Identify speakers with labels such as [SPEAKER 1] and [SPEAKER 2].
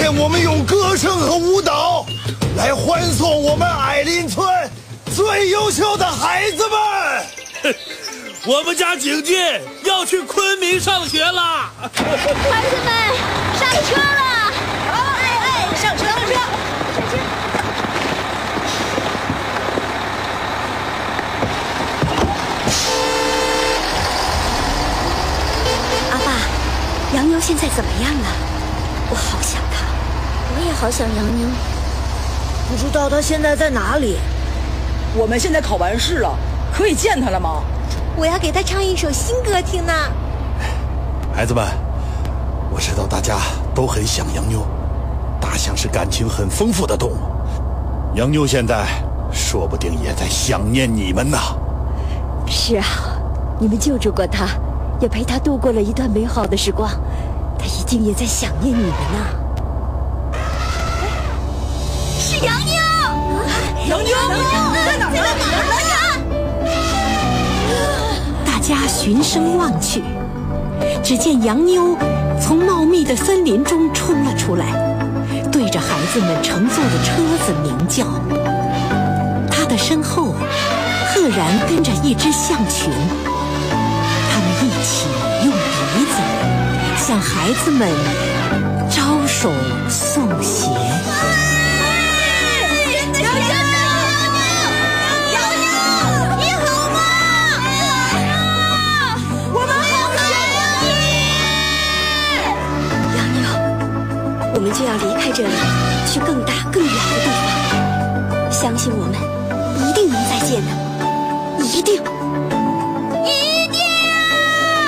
[SPEAKER 1] 天我们用歌声和舞蹈来欢送我们矮林村最优秀的孩子们。
[SPEAKER 2] 我们家景俊要去昆明上学了。
[SPEAKER 3] 孩子们，上车了！哎，上车！
[SPEAKER 4] 阿爸，洋妞现在怎么样了？我好想她。
[SPEAKER 3] 我也好想洋妞，
[SPEAKER 5] 不知道她现在在哪里。
[SPEAKER 6] 我们现在考完试了，可以见她了吗？
[SPEAKER 3] 我要给她唱一首新歌听呢。
[SPEAKER 1] 孩子们，我知道大家都很想洋妞，大象是感情很丰富的动物，洋妞现在说不定也在想念你们呢。
[SPEAKER 4] 是啊，你们救助过她，也陪她度过了一段美好的时光，她一定也在想念你们呢。
[SPEAKER 3] 是洋妞！
[SPEAKER 6] 洋妞在哪儿？
[SPEAKER 7] 大家循声望去，只见洋妞从茂密的森林中冲了出来，对着孩子们乘坐的车子鸣叫。她的身后赫然跟着一只象群，他们一起用鼻子向孩子们招手送鞋。
[SPEAKER 4] 我们就要离开这里，去更大更远的地方。相信我们，一定能再见的，一定。